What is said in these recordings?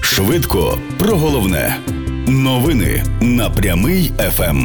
Швидко про головне. Новини на Прямий ФМ.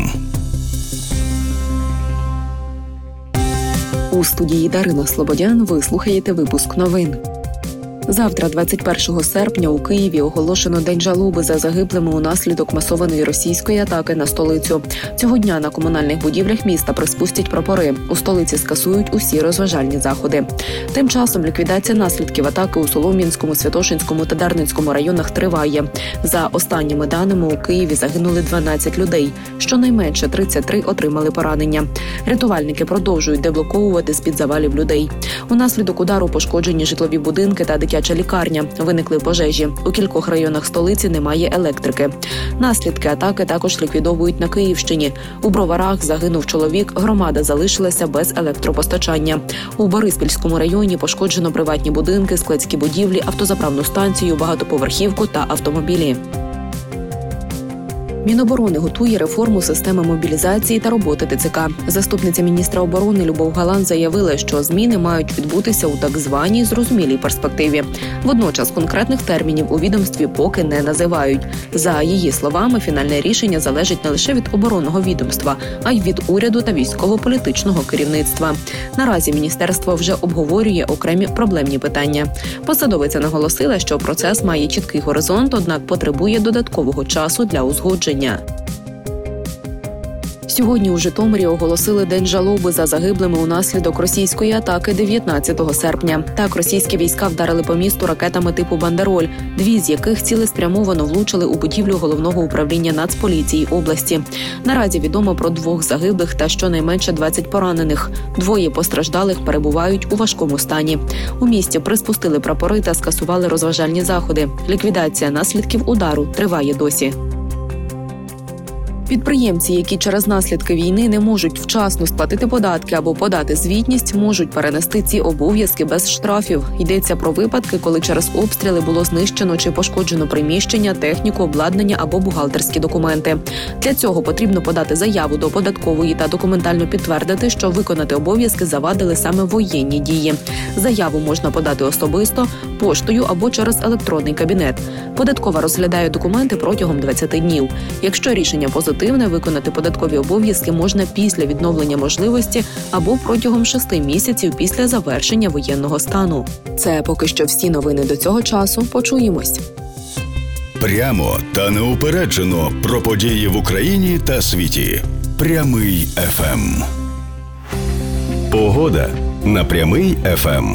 У студії Дарина Слободян ви слухаєте випуск новин. Завтра, 21 серпня, у Києві оголошено День жалоби за загиблими унаслідок масованої російської атаки на столицю. Цього дня на комунальних будівлях міста приспустять прапори. У столиці скасують усі розважальні заходи. Тим часом ліквідація наслідків атаки у Солом'янському, Святошинському та Дарницькому районах триває. За останніми даними, у Києві загинули 12 людей. Щонайменше 33 отримали поранення. Рятувальники продовжують деблоковувати з-під завалів людей. Унаслідок удару пошкоджені житлові будинки та дитяча лікарня. Виникли пожежі. У кількох районах столиці немає електрики. Наслідки атаки також ліквідовують на Київщині. У Броварах загинув чоловік, громада залишилася без електропостачання. У Бориспільському районі пошкоджено приватні будинки, складські будівлі, автозаправну станцію, багатоповерхівку та автомобілі. Міноборони готує реформу системи мобілізації та роботи ТЦК. Заступниця міністра оборони Любов Галан заявила, що зміни мають відбутися у так званій зрозумілій перспективі. Водночас конкретних термінів у відомстві поки не називають. За її словами, фінальне рішення залежить не лише від оборонного відомства, а й від уряду та військово-політичного керівництва. Наразі міністерство вже обговорює окремі проблемні питання. Посадовиця наголосила, що процес має чіткий горизонт, однак потребує додаткового часу для узгодження. Сьогодні у Житомирі оголосили День жалоби за загиблими унаслідок російської атаки 19 серпня. Так, російські війська вдарили по місту ракетами типу «Бандероль», дві з яких цілеспрямовано влучили у будівлю головного управління Нацполіції області. Наразі відомо про 2 загиблих та щонайменше 20 поранених. 2 постраждалих перебувають у важкому стані. У місті приспустили прапори та скасували розважальні заходи. Ліквідація наслідків удару триває досі. Підприємці, які через наслідки війни не можуть вчасно сплатити податки або подати звітність, можуть перенести ці обов'язки без штрафів. Йдеться про випадки, коли через обстріли було знищено чи пошкоджено приміщення, техніку, обладнання або бухгалтерські документи. Для цього потрібно подати заяву до податкової та документально підтвердити, що виконати обов'язки завадили саме воєнні дії. Заяву можна подати особисто, поштою або через електронний кабінет. Податкова розглядає документи протягом 20 днів. Якщо рішення позитивне, виконати податкові обов'язки можна після відновлення можливості або протягом 6 місяців після завершення воєнного стану. Це поки що всі новини до цього часу. Почуємось. Прямо та неупереджено про події в Україні та світі. Прямий ФМ. Погода на Прямий ФМ.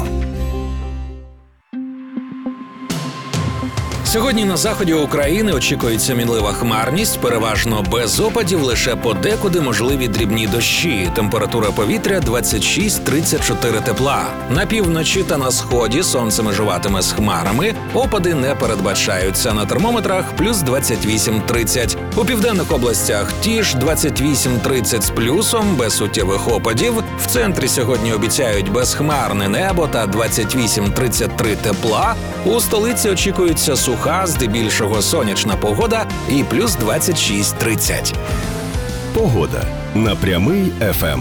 Сьогодні на заході України очікується мінлива хмарність, переважно без опадів, лише подекуди можливі дрібні дощі. Температура повітря 26-34 тепла. На півночі та на сході сонце межуватиме з хмарами, опади не передбачаються. На термометрах плюс 28-30. У південних областях ті ж 28-30 з плюсом, без суттєвих опадів. В центрі сьогодні обіцяють безхмарне небо та 28-33 тепла. У столиці очікується суха, здебільшого сонячна погода і плюс 26-30. Погода на Прямий ФМ.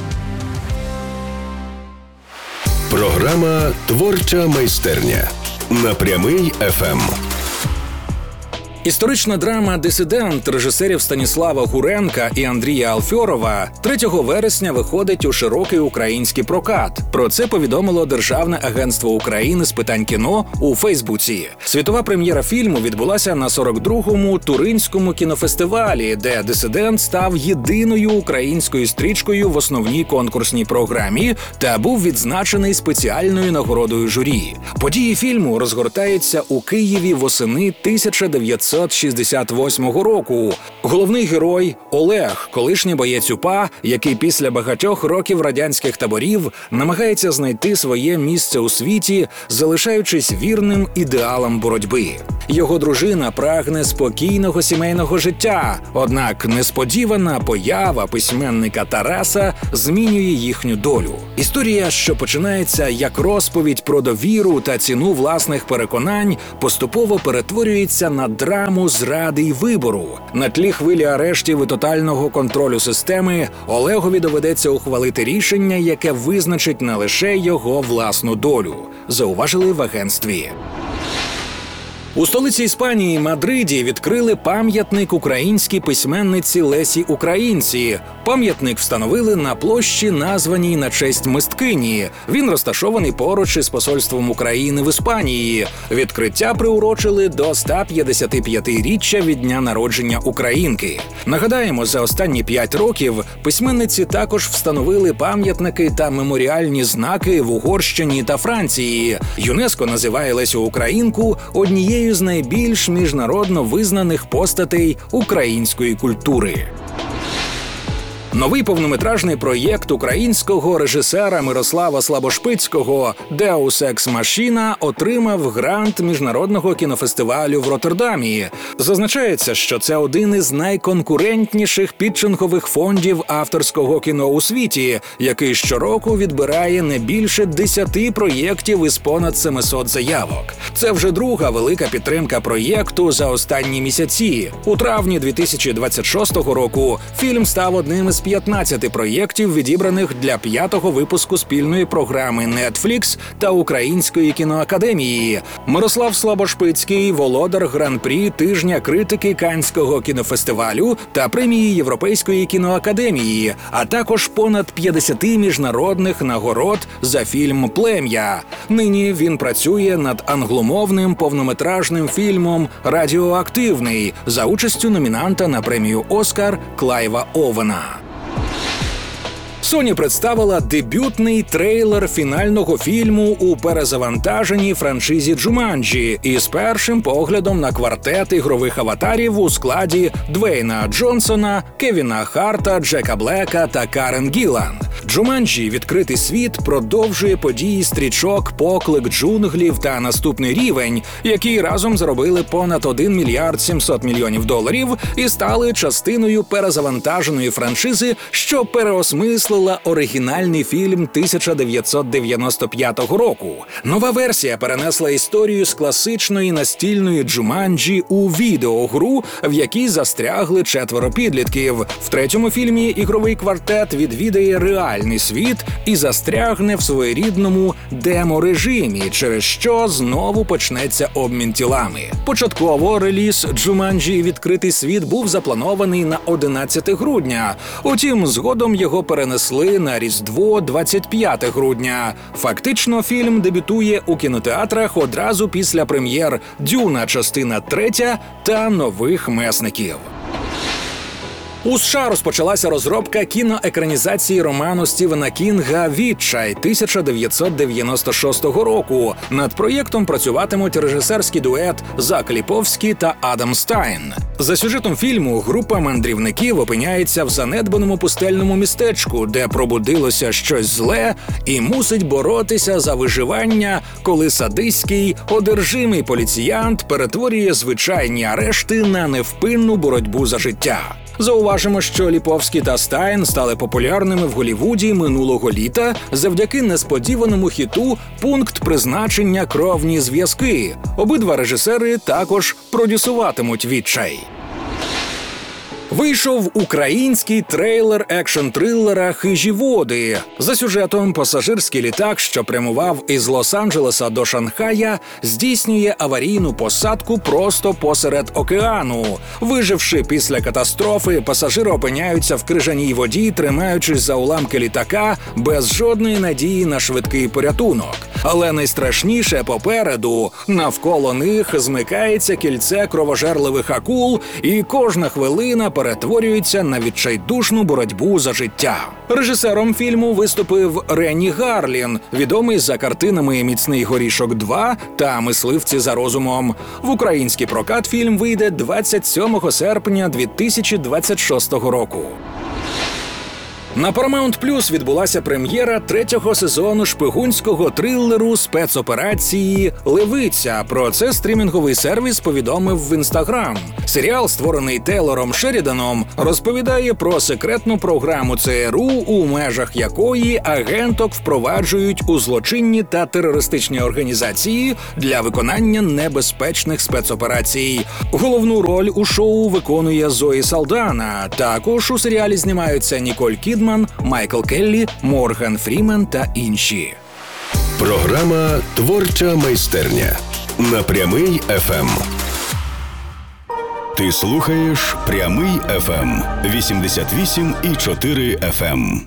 Програма «Творча майстерня» на Прямий ФМ. Історична драма «Дисидент» режисерів Станіслава Гуренка і Андрія Алфьорова 3 вересня виходить у широкий український прокат. Про це повідомило Державне агентство України з питань кіно у Фейсбуці. Світова прем'єра фільму відбулася на 42-му Туринському кінофестивалі, де «Дисидент» став єдиною українською стрічкою в основній конкурсній програмі та був відзначений спеціальною нагородою журі. Події фільму розгортаються у Києві восени 1968 року. Головний герой Олег, колишній боєць УПА, який після багатьох років радянських таборів намагається знайти своє місце у світі, залишаючись вірним ідеалам боротьби. Його дружина прагне спокійного сімейного життя, однак несподівана поява письменника Тараса змінює їхню долю. Історія, що починається як розповідь про довіру та ціну власних переконань, поступово перетворюється на драму зради й вибору. На тлі хвилі арештів і тотального контролю системи Олегові доведеться ухвалити рішення, яке визначить не лише його власну долю, зауважили в агентстві. У столиці Іспанії Мадриді відкрили пам'ятник українській письменниці Лесі Українці. Пам'ятник встановили на площі, названій на честь мисткині. Він розташований поруч із посольством України в Іспанії. Відкриття приурочили до 155-річчя від дня народження українки. Нагадаємо, за останні 5 років письменниці також встановили пам'ятники та меморіальні знаки в Угорщині та Франції. ЮНЕСКО називає Лесю Українку однією з найбільш міжнародно визнаних постатей української культури. Новий повнометражний проєкт українського режисера Мирослава Слабошпицького «Deus Ex Machina» отримав грант міжнародного кінофестивалю в Роттердамі. Зазначається, що це один із найконкурентніших підчингових фондів авторського кіно у світі, який щороку відбирає не більше 10 проєктів із понад 700 заявок. Це вже друга велика підтримка проєкту за останні місяці. У травні 2026 року фільм став одним із 15 проєктів, відібраних для 5-го випуску спільної програми Netflix та Української кіноакадемії. Мирослав Слабошпицький – володар гран-прі тижня критики Каннського кінофестивалю та премії Європейської кіноакадемії, а також понад 50 міжнародних нагород за фільм «Плем'я». Нині він працює над англомовним повнометражним фільмом «Радіоактивний» за участю номінанта на премію «Оскар» Клайва Овена. Sony представила дебютний трейлер фінального фільму у перезавантаженій франшизі «Джуманджі» із першим поглядом на квартет ігрових аватарів у складі Двейна Джонсона, Кевіна Харта, Джека Блека та Карен Гілан. «Джуманджі. Відкритий світ» продовжує події стрічок «Поклик джунглів» та «Наступний рівень», які разом заробили понад $1 мільярд 700 мільйонів і стали частиною перезавантаженої франшизи, що переосмислила оригінальний фільм 1995 року. Нова версія перенесла історію з класичної настільної «Джуманджі» у відеогру, в якій застрягли 4 підлітків. В третьому фільмі ігровий квартет відвідає реальний світ і застрягне в своєрідному демо-режимі, через що знову почнеться обмін тілами. Початково реліз «Джуманджі. Відкритий світ» був запланований на 11 грудня. Утім, згодом його перенесли на Різдво 25 грудня. Фактично, фільм дебютує у кінотеатрах одразу після прем'єр «Дюна. Частина 3» та «Нових месників». У США розпочалася розробка кіноекранізації роману Стівена Кінга «Відчай» 1996 року. Над проєктом працюватимуть режисерський дует Зак Ліповський та Адам Стайн. За сюжетом фільму група мандрівників опиняється в занедбаному пустельному містечку, де пробудилося щось зле і мусить боротися за виживання, коли садистський, одержимий поліціянт перетворює звичайні арешти на невпинну боротьбу за життя. Зауважимо, що Ліповський та Стайн стали популярними в Голлівуді минулого літа завдяки несподіваному хіту «Пункт призначення. Кровні зв'язки». Обидва режисери також продюсуватимуть «Відчай». Вийшов український трейлер екшн-трилера «Хижі води». За сюжетом пасажирський літак, що прямував із Лос-Анджелеса до Шанхая, здійснює аварійну посадку просто посеред океану. Виживши після катастрофи, пасажири опиняються в крижаній воді, тримаючись за уламки літака, без жодної надії на швидкий порятунок. Але найстрашніше попереду. Навколо них змикається кільце кровожерливих акул, і кожна хвилина перетворюється на відчайдушну боротьбу за життя. Режисером фільму виступив Ренні Гарлін, відомий за картинами «Міцний горішок 2» та «Мисливці за розумом». В український прокат фільм вийде 27 серпня 2026 року. На Paramount Plus відбулася прем'єра 3-го сезону шпигунського трилеру спецоперації «Левиця». Про це стрімінговий сервіс повідомив в Інстаграм. Серіал, створений Тейлором Шеріданом, розповідає про секретну програму ЦРУ, у межах якої агенток впроваджують у злочинні та терористичні організації для виконання небезпечних спецоперацій. Головну роль у шоу виконує Зої Салдана. Також у серіалі знімаються Ніколь Кідман, Майкл Келлі, Морган Фрімен та інші. Програма «Творча майстерня». на Прямий ФМ. Ти слухаєш Прямий ФМ 88,4 FM.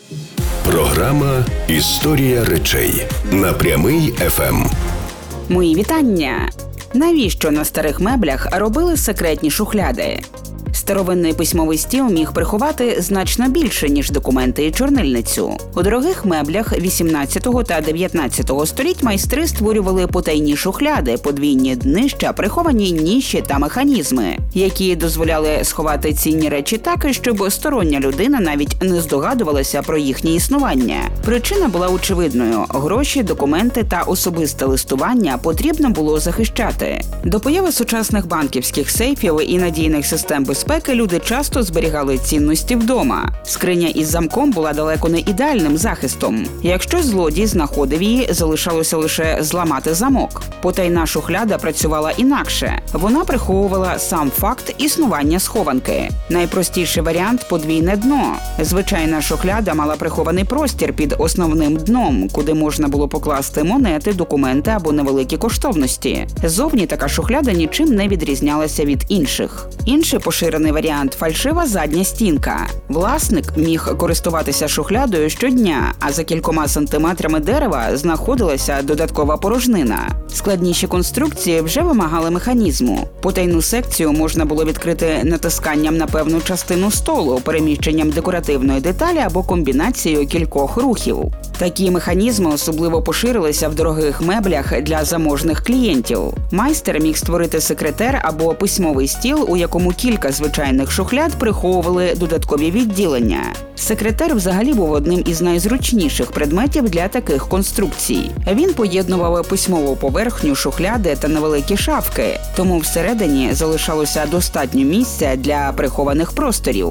Програма «Історія речей» на Прямий ФМ. Мої вітання! Навіщо на старих меблях робили секретні шухляди? Старовинний письмовий стіл міг приховати значно більше, ніж документи і чорнильницю. У дорогих меблях 18 та 19 століть майстри створювали потайні шухляди, подвійні днища, приховані ніші та механізми, які дозволяли сховати цінні речі так, щоб стороння людина навіть не здогадувалася про їхнє існування. Причина була очевидною – гроші, документи та особисте листування потрібно було захищати. До появи сучасних банківських сейфів і надійних систем безпеки люди часто зберігали цінності вдома. Скриня із замком була далеко не ідеальним захистом. Якщо злодій знаходив її, залишалося лише зламати замок. Потайна шухляда працювала інакше. Вона приховувала сам факт існування схованки. Найпростіший варіант – подвійне дно. Звичайна шухляда мала прихований простір під основним дном, куди можна було покласти монети, документи або невеликі коштовності. Зовні така шухляда нічим не відрізнялася від інших. Інший поширений варіант – фальшива задня стінка. Власник міг користуватися шухлядою щодня, а за кількома сантиметрами дерева знаходилася додаткова порожнина. Складніші конструкції вже вимагали механізму. Потайну секцію можна було відкрити натисканням на певну частину столу, переміщенням декоративної деталі або комбінацією кількох рухів. Такі механізми особливо поширилися в дорогих меблях для заможних клієнтів. Майстер міг створити секретер або письмовий стіл, у якому кілька звичайних шухляд приховували додаткові відділення. Секретер взагалі був одним із найзручніших предметів для таких конструкцій. Він поєднував письмову поверхню, шухляди та невеликі шафки, тому всередині залишалося достатньо місця для прихованих просторів.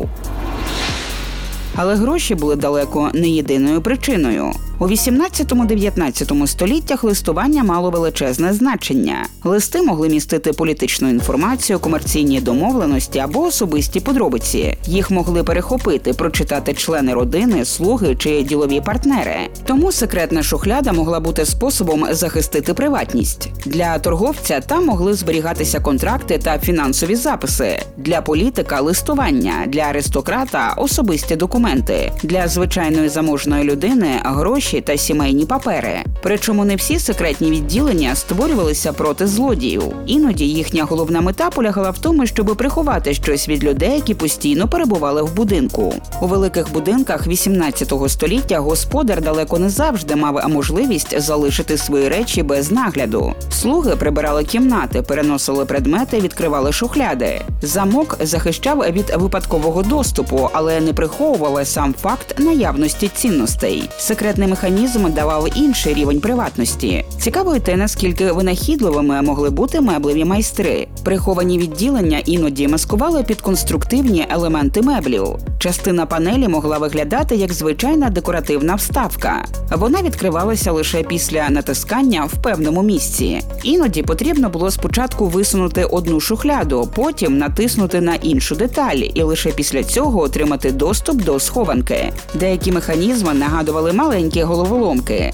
Але гроші були далеко не єдиною причиною. У 18-19 століттях листування мало величезне значення. Листи могли містити політичну інформацію, комерційні домовленості або особисті подробиці. Їх могли перехопити, прочитати члени родини, слуги чи ділові партнери. Тому секретна шухляда могла бути способом захистити приватність. Для торговця там могли зберігатися контракти та фінансові записи. Для політика – листування, для аристократа – особисті документи, для звичайної заможної людини – гроші та сімейні папери. Причому не всі секретні відділення створювалися проти злодіїв. Іноді їхня головна мета полягала в тому, щоб приховати щось від людей, які постійно перебували в будинку. У великих будинках 18 століття господар далеко не завжди мав можливість залишити свої речі без нагляду. Слуги прибирали кімнати, переносили предмети, відкривали шухляди. Замок захищав від випадкового доступу, але не приховував сам факт наявності цінностей. Секретний механізм давав інший рівень приватності. Цікаво й те, наскільки винахідливими могли бути меблеві майстри. Приховані відділення іноді маскували під конструктивні елементи меблів. Частина панелі могла виглядати як звичайна декоративна вставка. Вона відкривалася лише після натискання в певному місці. Іноді потрібно було спочатку висунути одну шухляду, потім натиснути на іншу деталь і лише після цього отримати доступ до схованки. Деякі механізми нагадували маленькі головоломки.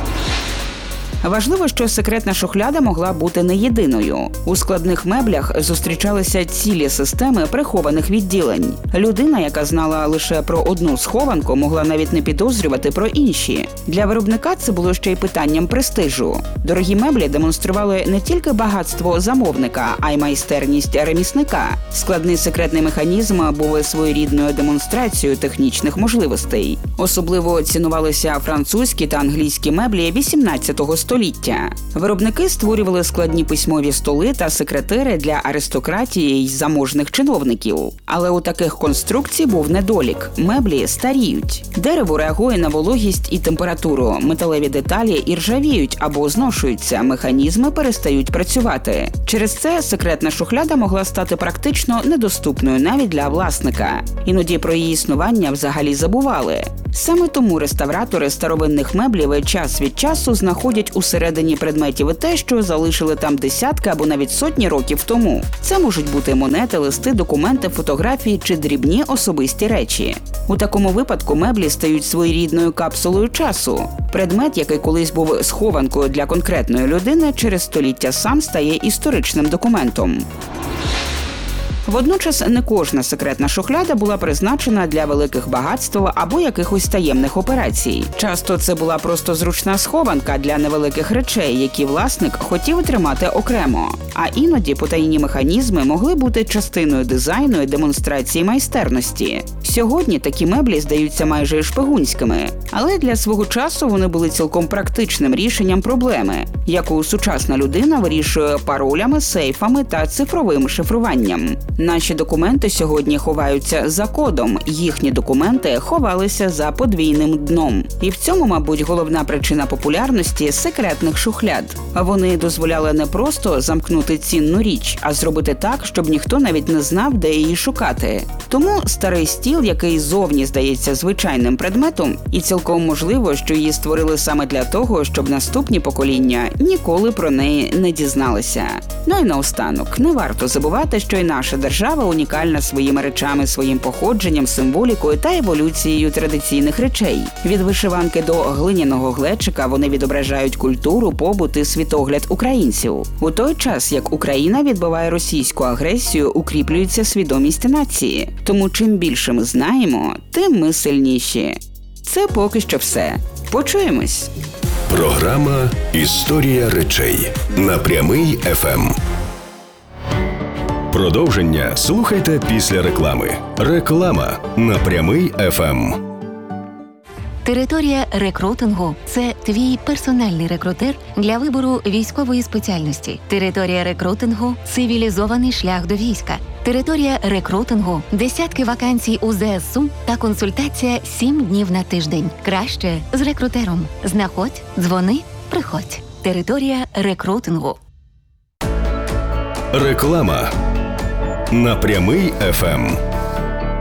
Важливо, що секретна шухляда могла бути не єдиною. У складних меблях зустрічалися цілі системи прихованих відділень. Людина, яка знала лише про одну схованку, могла навіть не підозрювати про інші. Для виробника це було ще й питанням престижу. Дорогі меблі демонстрували не тільки багатство замовника, а й майстерність ремісника. Складний секретний механізм був своєрідною демонстрацією технічних можливостей. Особливо цінувалися французькі та англійські меблі 18 століття. Виробники створювали складні письмові столи та секретери для аристократії й заможних чиновників. Але у таких конструкцій був недолік – меблі старіють. Дерево реагує на вологість і температуру, металеві деталі іржавіють або зношуються, механізми перестають працювати. Через це секретна шухляда могла стати практично недоступною навіть для власника. Іноді про її існування взагалі забували. Саме тому реставратори старовинних меблів час від часу знаходять у усередині предметів і те, що залишили там десятки або навіть сотні років тому. Це можуть бути монети, листи, документи, фотографії чи дрібні особисті речі. У такому випадку меблі стають своєрідною капсулою часу. Предмет, який колись був схованкою для конкретної людини, через століття сам стає історичним документом. Водночас не кожна секретна шухляда була призначена для великих багатств або якихось таємних операцій. Часто це була просто зручна схованка для невеликих речей, які власник хотів тримати окремо. А іноді потайні механізми могли бути частиною дизайну і демонстрації майстерності. Сьогодні такі меблі здаються майже шпигунськими, але для свого часу вони були цілком практичним рішенням проблеми, яку сучасна людина вирішує паролями, сейфами та цифровим шифруванням. Наші документи сьогодні ховаються за кодом, їхні документи ховалися за подвійним дном. І в цьому, мабуть, головна причина популярності секретних шухляд. Вони дозволяли не просто замкнути цінну річ, а зробити так, щоб ніхто навіть не знав, де її шукати. Тому старий стіл, який зовні здається звичайним предметом, і цілком можливо, що її створили саме для того, щоб наступні покоління ніколи про неї не дізналися. Ну і наостанок, не варто забувати, що і наша держава унікальна своїми речами, своїм походженням, символікою та еволюцією традиційних речей. Від вишиванки до глиняного глечика вони відображають культуру, побут і світогляд українців. У той час, як Україна відбиває російську агресію, укріплюється свідомість нації. Тому чим більше ми знаємо, тим ми сильніші. Це поки що все. Почуємось! Програма «Історія речей» на Прямий ФМ. Продовження слухайте після реклами. Реклама на Прямий ФМ. Територія рекрутингу – це твій персональний рекрутер для вибору військової спеціальності. Територія рекрутингу – цивілізований шлях до війська. Територія рекрутингу – десятки вакансій у ЗСУ та консультація 7 днів на тиждень. Краще з рекрутером. Знаходь, дзвони, приходь. Територія рекрутингу. Реклама на Прямий ФМ.